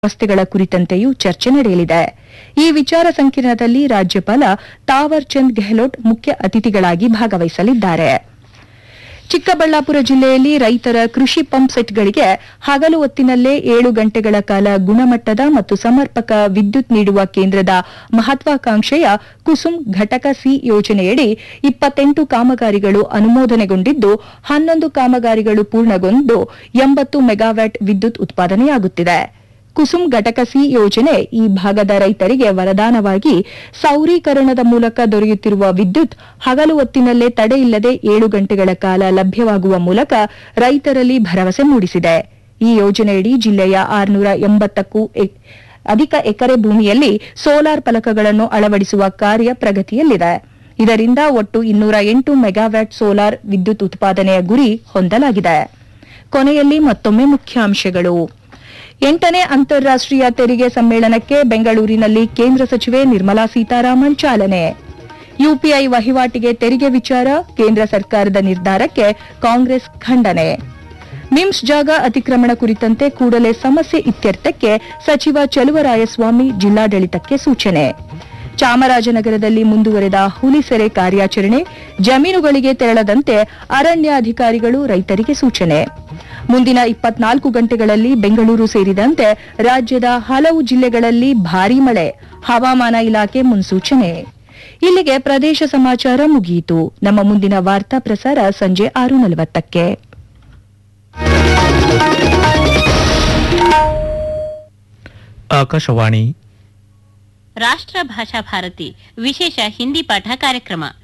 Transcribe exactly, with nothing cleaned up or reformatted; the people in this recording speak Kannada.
ವ್ಯವಸ್ಥೆಗಳ ಕುರಿತಂತೆಯೂ ಚರ್ಚೆ ನಡೆಯಲಿದೆ. ಈ ವಿಚಾರ ಸಂಕಿರಣದಲ್ಲಿ ರಾಜ್ಯಪಾಲ ತಾವರ್ ಚಂದ್ ಗೆಹ್ಲೋಟ್ ಮುಖ್ಯ ಅತಿಥಿಗಳಾಗಿ ಭಾಗವಹಿಸಲಿದ್ದಾರೆ. ಚಿಕ್ಕಬಳ್ಳಾಪುರ ಜಿಲ್ಲೆಯಲ್ಲಿ ರೈತರ ಕೃಷಿ ಪಂಪ್ ಸೆಟ್ಗಳಿಗೆ ಹಗಲು ಹೊತ್ತಿನಲ್ಲೇ ಏಳು ಗಂಟೆಗಳ ಕಾಲ ಗುಣಮಟ್ಟದ ಮತ್ತು ಸಮರ್ಪಕ ವಿದ್ಯುತ್ ನೀಡುವ ಕೇಂದ್ರದ ಮಹತ್ವಾಕಾಂಕ್ಷೆಯ ಕುಸುಮ್ ಘಟಕ ಸಿ ಯೋಜನೆಯಡಿ ಇಪ್ಪತ್ತೆಂಟು ಕಾಮಗಾರಿಗಳು ಅನುಮೋದನೆಗೊಂಡಿದ್ದು, ಹನ್ನೊಂದು ಕಾಮಗಾರಿಗಳು ಪೂರ್ಣಗೊಂಡು ಎಂಬತ್ತು ಮೆಗಾವ್ಯಾಟ್ ವಿದ್ಯುತ್ ಉತ್ಪಾದನೆಯಾಗುತ್ತಿದೆ. ಕುಸುಮ್ ಘಟಕ ಸಿ ಯೋಜನೆ ಈ ಭಾಗದ ರೈತರಿಗೆ ವರದಾನವಾಗಿ ಸೌರೀಕರಣದ ಮೂಲಕ ದೊರೆಯುತ್ತಿರುವ ವಿದ್ಯುತ್ ಹಗಲು ಹೊತ್ತಿನಲ್ಲೇ ತಡೆಯಿಲ್ಲದೆ ಏಳು ಗಂಟೆಗಳ ಕಾಲ ಲಭ್ಯವಾಗುವ ಮೂಲಕ ರೈತರಲ್ಲಿ ಭರವಸೆ ಮೂಡಿಸಿದೆ. ಈ ಯೋಜನೆಯಡಿ ಜಿಲ್ಲೆಯ ಆರುನೂರ ಎಂಬತ್ತಕ್ಕೂ ಅಧಿಕ ಎಕರೆ ಭೂಮಿಯಲ್ಲಿ ಸೋಲಾರ್ ಫಲಕಗಳನ್ನು ಅಳವಡಿಸುವ ಕಾರ್ಯ ಪ್ರಗತಿಯಲ್ಲಿದೆ. ಇದರಿಂದ ಒಟ್ಟು ಇನ್ನೂರ ಎಂಟು ಮೆಗಾವ್ಯಾಟ್ ಸೋಲಾರ್ ವಿದ್ಯುತ್ ಉತ್ಪಾದನೆಯ ಗುರಿ ಹೊಂದಲಾಗಿದೆ. ಕೊನೆಯಲ್ಲಿ ಮತ್ತೊಮ್ಮೆ ಮುಖ್ಯಾಂಶಗಳು. ಎಂಟನೇ ಅಂತಾರಾಷ್ಟೀಯ ತೆರಿಗೆ ಸಮ್ಮೇಳನಕ್ಕೆ ಬೆಂಗಳೂರಿನಲ್ಲಿ ಕೇಂದ್ರ ಸಚಿವೆ ನಿರ್ಮಲಾ ಸೀತಾರಾಮನ್ ಚಾಲನೆ. ಯುಪಿಐ ವಹಿವಾಟಿಗೆ ತೆರಿಗೆ ವಿಚಾರ, ಕೇಂದ್ರ ಸರ್ಕಾರದ ನಿರ್ಧಾರಕ್ಕೆ ಕಾಂಗ್ರೆಸ್ ಖಂಡನೆ. ಮಿಮ್ಸ್ ಜಾಗ ಅತಿಕ್ರಮಣ ಕುರಿತಂತೆ ಕೂಡಲೇ ಸಮಸ್ಯೆ ಇತ್ಯರ್ಥಕ್ಕೆ ಸಚಿವ ಚಲುವರಾಯಸ್ವಾಮಿ ಜಿಲ್ಲಾಡಳಿತಕ್ಕೆ ಸೂಚನೆ. ಚಾಮರಾಜನಗರದಲ್ಲಿ ಮುಂದುವರೆದ ಹುಲಿ ಸೆರೆ ಕಾರ್ಯಾಚರಣೆ, ಜಮೀನುಗಳಿಗೆ ತೆರಳದಂತೆ ಅರಣ್ಯಾಧಿಕಾರಿಗಳು ರೈತರಿಗೆ ಸೂಚನೆ. ಮುಂದಿನ ಇಪ್ಪತ್ನಾಲ್ಕು ಗಂಟೆಗಳಲ್ಲಿ ಬೆಂಗಳೂರು ಸೇರಿದಂತೆ ರಾಜ್ಯದ ಹಲವು ಜಿಲ್ಲೆಗಳಲ್ಲಿ ಭಾರೀ ಮಳೆ, ಹವಾಮಾನ ಇಲಾಖೆ ಮುನ್ಸೂಚನೆ. ಇಲ್ಲಿಗೆ ಪ್ರದೇಶ ಸಮಾಚಾರ ಮುಗಿಯಿತು. ನಮ್ಮ ಮುಂದಿನ ವಾರ್ತಾ ಪ್ರಸಾರ ಸಂಜೆ ಆರು ನಲವತ್ತಕ್ಕೆ. ಆಕಾಶವಾಣಿ ರಾಷ್ಟ್ರ ಭಾಷಾ ಭಾರತಿ ವಿಶೇಷ ಹಿಂದಿ ಪಾಠ ಕಾರ್ಯಕ್ರಮ.